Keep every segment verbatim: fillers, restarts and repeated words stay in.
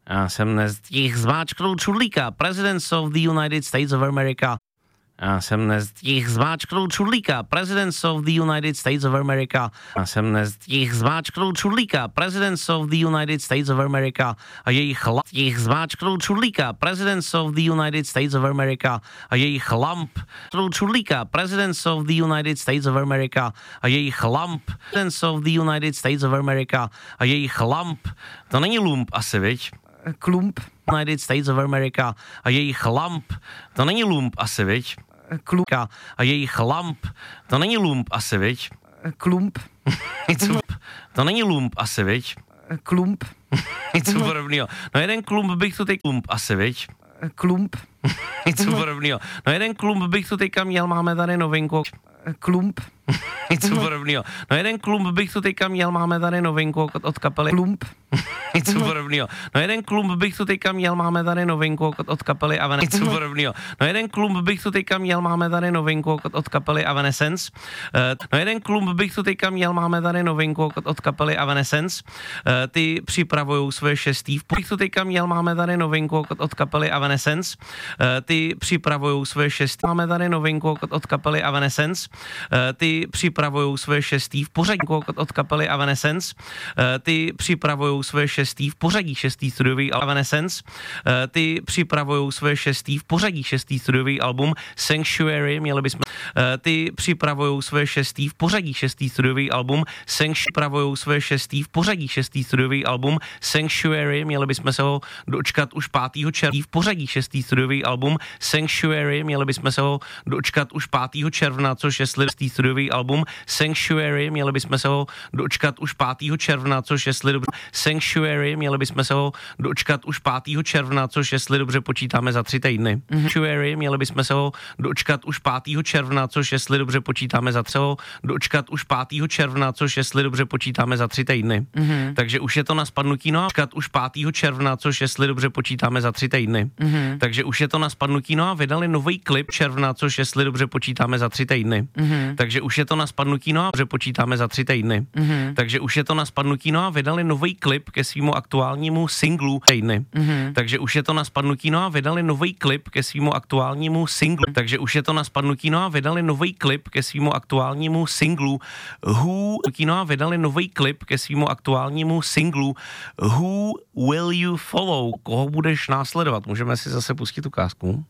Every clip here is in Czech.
Já jsem nestihl zmáčknout čudlíka. Presidents of the United States of America. Já jsem nestihl zmáčknout čudlíka. Presidents of the United States of America. Já jsem nestihl zmáčknout čudlíka. Presidents of the United States of America. A jejich lamp. Jich zmáčknout čudlíka. Presidents of the United States of America. A jejich lamp. Čudlíka. Presidents of the United States of America. A jejich lamp. Presidents of the United States of America. A jejich lamp. To není lump asi, viď? Klump. United States of America a jejich lamp. To není lump asi, viď? Klump. A jejich lamp. To není lump asi, viď? Klump. Něco, to není lump asi, viď? Klump. Něco podobného. No jeden klump bych tu teď klump asi, viď? Klump. Něco podobného. No jeden klump bych tu teďka měl, máme tady novinku. Klump. Něco podobného. No jeden klump bych tu teďka měl, máme tady novinku od, od kapely. Klump. Něco podobného. No jeden klump bych tu teďka měl, máme tady novinku od, od kapely Evanescence. Něco podobného. No jeden klump bych tu teďka měl, máme tady novinku od, od kapely Evanescence. Uh, no jeden klump bych tu teďka měl, máme tady novinku od, od kapely Evanescence. Uh, ty připravujou své šestý. Bych tu teďka měl, máme tady novinku od, od kapely Evanescence. Uh, ty připravujou své šestý. Máme tady novinku od, od kapely Evanescence. Uh, ty připravujou své šestý v pořadí od, od kapely Evanescence. Uh, ty připravujou své šestý v pořadí šestý studiový Evanescence. Uh, ty připravujou své šestý v pořadí šestý studiový album Sanctuary. Měli bychom uh, ty připravujou své šestý v pořadí šestý studiový album Sanctuary. Připravujou své šestý v pořadí šestý studiový album Sanctuary. Měli bychom se ho dočkat už pátého června v pořadí šestý studiový album Sanctuary. Měli bychom se ho dočkat už pátého června, což je šestý studiový album Sanctuary. Měli bychom se ho dočkat už pátého června, což jestli dobře Sanctuary. Měli bychom se ho dočkat už pátého června, což jestli dobře počítáme za tři týdny. Mm-hmm. Sanctuary. Měli bychom se ho dočkat už pátého června, což jestli dobře počítáme za tři dočkat už pátého června, což jestli dobře počítáme za tři týdny. Mm-hmm. Takže už je to na spadnutí, no a dočkat už pátého června, což jestli dobře počítáme za tři týdny. Mm-hmm. Takže už je to na spadnutí, no a vydali nový klip června, což jestli dobře počítáme za tři týdny. Mm-hmm. Takže už je to na spadnutí, no a dobře počítáme za tři týdny. Mm-hmm. Takže už je to na spadnutí, no a vydali nový klip ke svému aktuálnímu singlu týdny. Mm-hmm. Takže už je to na spadnutí, no a vydali nový klip ke svému aktuálnímu singlu. Takže už je to na spadnutí, no a vydali nový klip ke svému aktuálnímu singlu Who, no a vydali nový klip ke svému aktuálnímu singlu Who Will You Follow? Koho budeš následovat? Můžeme si zase pustit ukázku?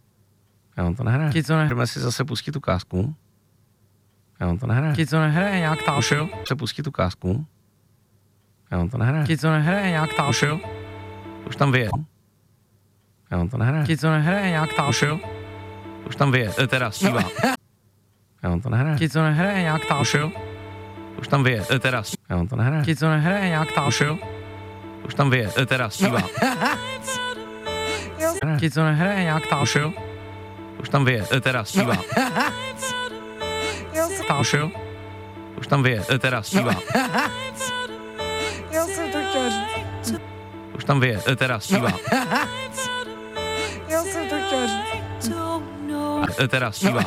Já vám to nehraje. Ti, co ne... Můžeme si zase pustit ukázku? Já vám to nehraje. Ti, co nehraje nějak tátu. Už jo? Se pustit ukázku? Já vám to nehraje. Ti, co nehraje nějak tátu. Už jo? Už tam vyje. Já vám to nehraje. Ti, co nehraje nějak tátu. Už jo? Už tam vyje. E, teda zpívá. Já vám to nehraje. Ti, co nehraje nějak tátu. Už jo? Už tam vyje. E, teda já vám to nehraje. Ti, co nehraje nějak tátu. Už jo? Už tam vyje. E, teda zpívá. Ti, co nehraje nějak tátu. Už jo? Už tam vyje. E, teda zpívá. Už jo? Už tam vyje. E, teda zpívá. Já jsem to chtěla říct. Už tam vyje. E, teda zpívá. Já jsem to chtěla říct. E, teda zpívá.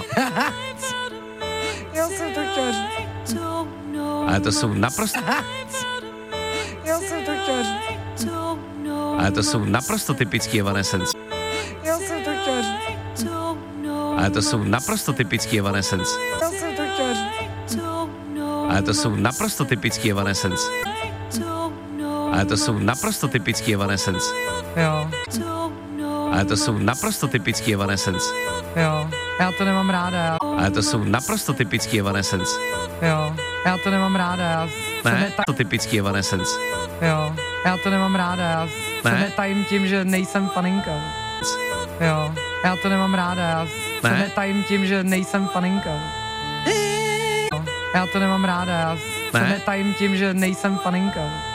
Já jsem to chtěla říct. Ale to jsou naprosto... Já jsem to chtěla říct. Ale to jsou naprosto typický Evanescence. Já jsem to chtěla říct. Ale to jsou naprosto typický Evanescence. Já jsem to chtěla říct. Ale to jsou naprosto typický Evanescence. Ale to jsou naprosto typický Evanescence. Jo. Ale to jsou naprosto typický Evanescence. Jo. Já to nemám ráda. Já... Ale to jsou naprosto typický Evanescence. Jo. Já to nemám ráda. Já se ne, neta... to typický Evanescence. Jo. Já to nemám ráda. Já se ne. netajím tím, že nejsem faninka. Jo. Já to nemám ráda. Já se ne. netajím tím, že nejsem faninka. Jo. Já to nemám ráda. Já se ne. netajím tím, že nejsem faninka.